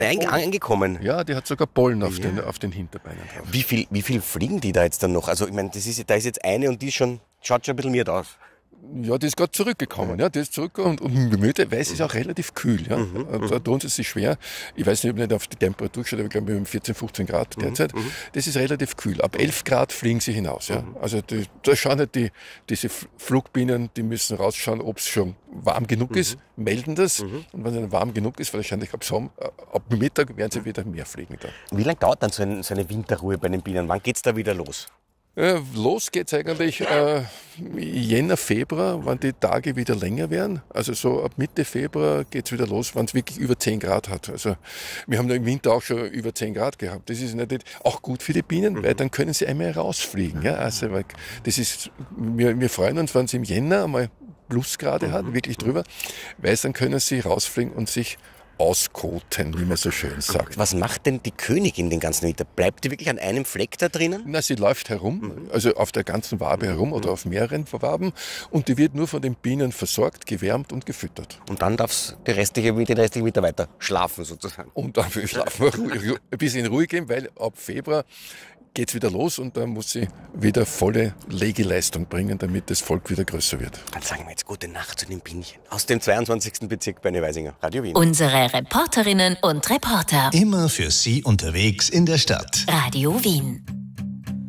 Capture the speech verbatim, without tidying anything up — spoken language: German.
Pollen. Angekommen? Ja, die hat sogar Pollen auf, ja. den, auf den Hinterbeinen drauf. Wie viel, wie viel fliegen die da jetzt dann noch? Also ich meine, das ist, da ist jetzt eine und die ist schon, schaut schon ein bisschen miert aus. Ja, die ist gerade zurückgekommen. Ja, die ist zurückgekommen und, und müde, weil es ist auch relativ kühl. Ja. Mhm, da tun sie sich schwer. Ich weiß nicht, ob nicht auf die Temperatur geschaut, aber ich glaube, wir haben vierzehn, fünfzehn Grad derzeit. Mhm, das ist relativ kühl. Ab elf Grad fliegen sie hinaus. Ja. Also die, da schauen halt die, diese Flugbienen, die müssen rausschauen, ob es schon warm genug ist, mhm. melden das. Mhm. Und wenn es dann warm genug ist, wahrscheinlich ab, Sommer, ab Mittag werden sie wieder mehr fliegen. Dann. Wie lange dauert dann so, ein, so eine Winterruhe bei den Bienen? Wann geht es da wieder los? Äh, los geht's eigentlich äh, Jänner, Februar, wenn die Tage wieder länger werden. Also so ab Mitte Februar geht's wieder los, wenn es wirklich über zehn Grad hat. Also wir haben im Winter auch schon über zehn Grad gehabt. Das ist natürlich auch gut für die Bienen, mhm. weil dann können sie einmal rausfliegen. Ja? Also das ist, wir, wir freuen uns, wenn es im Jänner einmal Plusgrade mhm. hat, wirklich drüber, weil dann können sie rausfliegen und sich auskoten, wie man so schön sagt. Was macht denn die Königin den ganzen Winter? Bleibt die wirklich an einem Fleck da drinnen? Na, sie läuft herum, also auf der ganzen Wabe herum oder auf mehreren Waben und die wird nur von den Bienen versorgt, gewärmt und gefüttert. Und dann darf die restliche, die restlichen Mitarbeiter schlafen sozusagen? Und dann will schlafen wir ein bisschen in Ruhe gehen, weil ab Februar geht's wieder los und dann muss sie wieder volle Legeleistung bringen, damit das Volk wieder größer wird. Dann sagen wir jetzt gute Nacht zu den Bienchen aus dem zweiundzwanzigsten Bezirk bei Neuweisinger, Radio Wien. Unsere Reporterinnen und Reporter. Immer für Sie unterwegs in der Stadt. Radio Wien.